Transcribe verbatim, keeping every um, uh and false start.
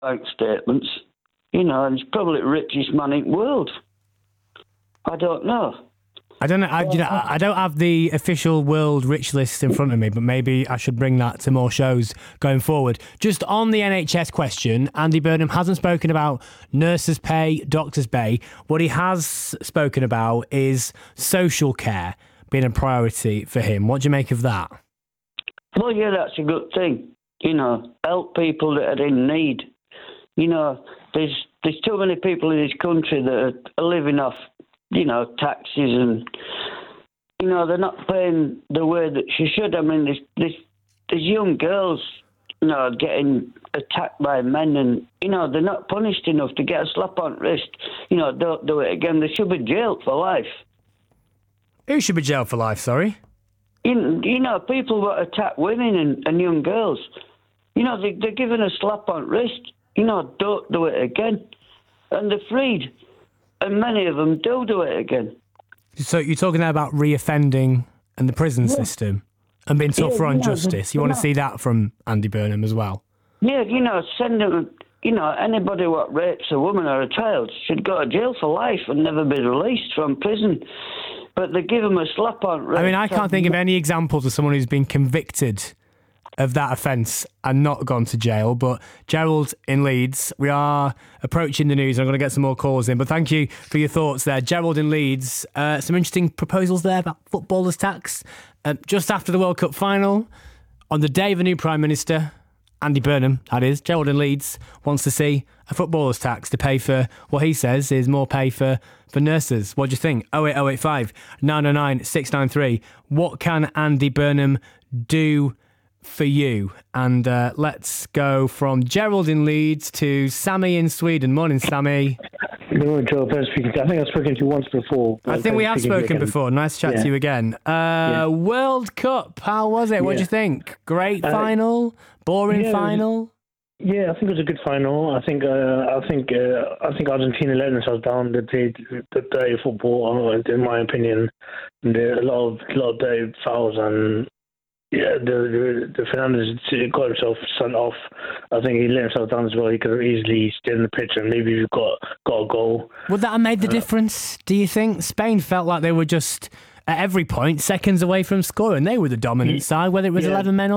bank statements, you know, and he's probably the richest man in the world. I don't know. I don't know. I, you know, I don't have the official world rich list in front of me, but maybe I should bring that to more shows going forward. Just on the N H S question, Andy Burnham hasn't spoken about nurses' pay, doctors' pay. What he has spoken about is social care being a priority for him. What do you make of that? Well, yeah, that's a good thing. You know, help people that are in need. You know, there's there's too many people in this country that are living off, you know, taxes and, you know, they're not paying the way that she should. I mean, there's, there's, there's young girls, you know, getting attacked by men and, you know, they're not punished enough to get a slap on the wrist. You know, don't do it again. They should be jailed for life. Who should be jailed for life, sorry? You, you know, people that attack women and, and young girls, you know, they, they're given a slap on the wrist. You know, don't do it again. And they're freed. And many of them do do it again. So you're talking there about reoffending and the prison yeah. system and being tougher yeah, on yeah, justice. You want to see that from Andy Burnham as well? Yeah, you know, send them, you know, anybody what rapes a woman or a child should go to jail for life and never be released from prison. But they give them a slap on. I mean, I can't think of any examples of someone who's been convicted of that offence and not gone to jail. But Gerald in Leeds, we are approaching the news. I'm going to get some more calls in, but thank you for your thoughts there. Gerald in Leeds, uh, some interesting proposals there about footballers' tax. Uh, just after the World Cup final, on the day of a new Prime Minister, Andy Burnham, that is, Gerald in Leeds, wants to see a footballer's tax to pay for what he says is more pay for, for nurses. What do you think? oh eight oh eight five, nine oh nine, six nine three. What can Andy Burnham do for you? And uh, let's go from Gerald in Leeds to Sammy in Sweden. Morning, Sammy. Good morning, Joe. Ben speaking. I think I've spoken to you once before. I think we have spoken before. Nice to chat yeah. to you again. Uh, yeah. World Cup, how was it? Yeah. What do you think? Great uh, final? Boring yeah, final? Yeah, I think it was a good final. I think uh, I think uh, I think Argentina let themselves down. They played the dirty football, in my opinion. There a lot of a lot of dirty fouls and. Yeah, the, the the Fernandes got himself sent off. I think he let himself down as well. He could have easily stayed in the pitch and maybe got got a goal. Would that have made the uh, difference, do you think? Spain felt like they were just, at every point, seconds away from scoring. They were the dominant side, whether it was yeah. eleven men or